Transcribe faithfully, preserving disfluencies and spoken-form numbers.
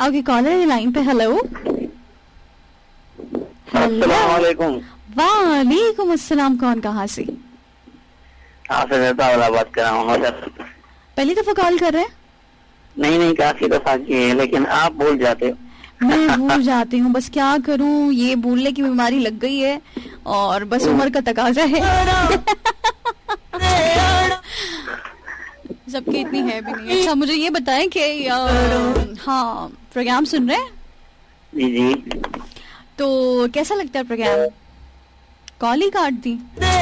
आगे caller line पे। Hello अस्सलामुअलैकुम। वालेकुम अस्सलाम। कौन कहाँ से? आपसे बात कर रहा हूँ। पहली दफा कॉल कर रहे हैं? नहीं नहीं, काफी दफा की है, लेकिन आप भूल जाते हो। मैं भूल जाती हूँ, बस क्या करूँ, ये भूलने की बीमारी लग गई है और बस उम्र का तकाजा है। सबकी इतनी है भी नहीं। अच्छा मुझे ये बताएं कि हाँ प्रोग्राम सुन रहे हैं? जी जी। तो कैसा लगता है प्रोग्राम? कॉल ही काट दी।